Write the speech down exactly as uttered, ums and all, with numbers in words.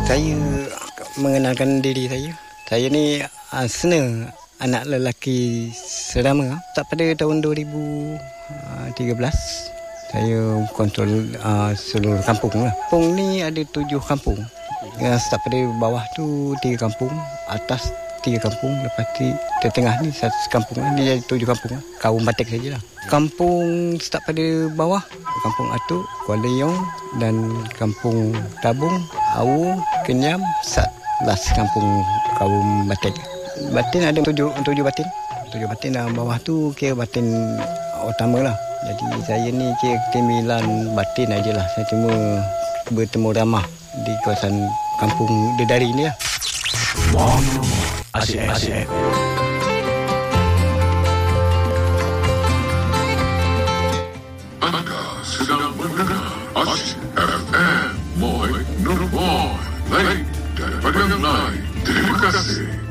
Saya mengenalkan diri saya. Saya ni Asna, anak lelaki Serama. Tak pada tahun dua ribu tiga belas saya kontrol uh, seluruh kampung lah. Kampung ni ada tujuh kampung. Yang start pada bawah tu tiga kampung, atas tiga kampung, lepas tu tengah ni satu kampung lah. Ni jadi tujuh kampung lah. Kaum Batik sajalah. Kampung start pada bawah, kampung Atuk, Kuala Yong dan kampung Tabung, Awu, Kenyam, Sat, last kampung kaum Batik. Batin ada tujuh, tujuh batin. Tujuh batin dalam bawah tu kira batin utama lah. Jadi saya ni kira kemilan batin ajalah. Saya cuma bertemu ramah di kawasan kampung Dedari ni lah. Wow, asyik, asyik. Anda sedang mendengar Asyik F M. Moy Nur Moy. Lain daripada yang lain. Terima kasih.